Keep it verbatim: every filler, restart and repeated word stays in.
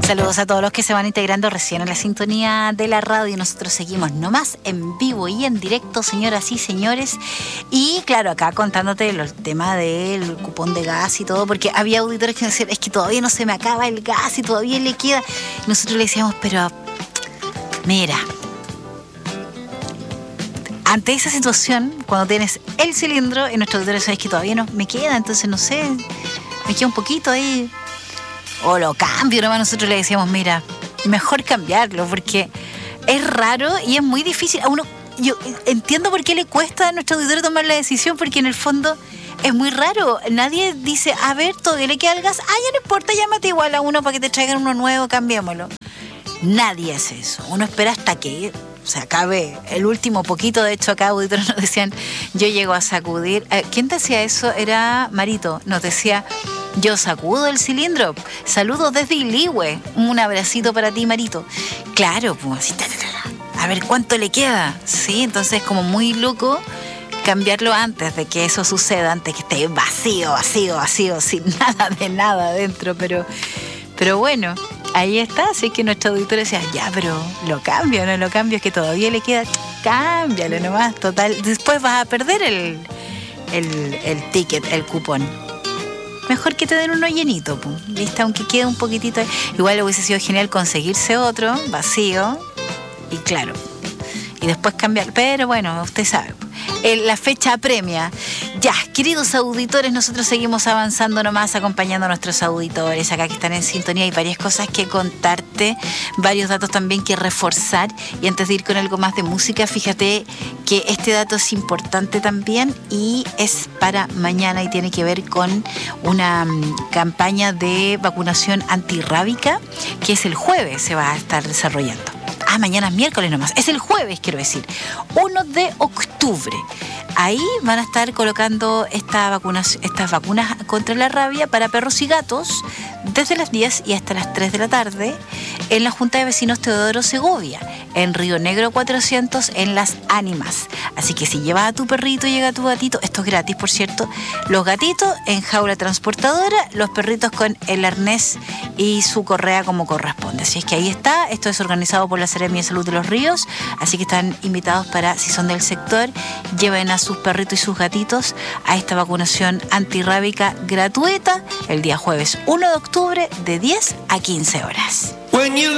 Saludos a todos los que se van integrando recién a la sintonía de la radio. Nosotros seguimos nomás en vivo y en directo, señoras y señores. Y claro, acá contándote el tema del cupón de gas y todo, porque había auditores que decían, es que todavía no se me acaba el gas y todavía le queda. Y nosotros le decíamos, pero mira, ante esa situación, cuando tienes el cilindro, y nuestros auditores saben que todavía no me queda, entonces no sé, me queda un poquito ahí. O lo cambio, nomás nosotros le decíamos, mira, mejor cambiarlo, porque es raro y es muy difícil. A uno, yo entiendo por qué le cuesta a nuestro auditor tomar la decisión, porque en el fondo es muy raro. Nadie dice, a ver, todavía le queda el gas, ah, ya no importa, llámate igual a uno para que te traigan uno nuevo, cambiémoslo. Nadie hace eso. Uno espera hasta que se acabe el último poquito. De hecho, acá auditores nos decían, yo llego a sacudir. Eh, ¿Quién decía eso? Era Marito. Nos decía, yo sacudo el cilindro. Saludos desde Iligüe. Un abracito para ti, Marito. Claro, pues así, ta, ta, ta. A ver cuánto le queda. Sí, entonces como muy loco cambiarlo antes de que eso suceda, antes que esté vacío, vacío, vacío, sin nada de nada adentro. Pero, pero bueno, ahí está. Así que nuestro auditor decía, ya, pero lo cambio, no lo cambio, es que todavía le queda. Cámbialo nomás, total. Después vas a perder el, el, el ticket, el cupón. Mejor que te den uno llenito, ¿viste? Aunque quede un poquitito. Igual hubiese sido genial conseguirse otro vacío y claro, y después cambiar. Pero bueno, usted sabe, la fecha apremia. Ya, queridos auditores, nosotros seguimos avanzando nomás, acompañando a nuestros auditores acá que están en sintonía. Hay varias cosas que contarte, varios datos también que reforzar. Y antes de ir con algo más de música, fíjate que este dato es importante también y es para mañana y tiene que ver con una um, campaña de vacunación antirrábica que es el jueves, se va a estar desarrollando. Ah, mañana es miércoles nomás. Es el jueves, quiero decir. primero de octubre. Ahí van a estar colocando esta vacunación, estas vacunas contra la rabia para perros y gatos desde las diez y hasta las tres de la tarde en la Junta de Vecinos Teodoro Segovia, en Río Negro cuatrocientos, en Las Ánimas. Así que si llevas a tu perrito y llega tu gatito, esto es gratis, por cierto, los gatitos en jaula transportadora, los perritos con el arnés y su correa como corresponde. Así es que ahí está. Esto es organizado por la Seremia de Salud de los Ríos, así que están invitados para, si son del sector, lleven a sus perritos y sus gatitos a esta vacunación antirrábica gratuita el día jueves primero de octubre de diez a quince horas.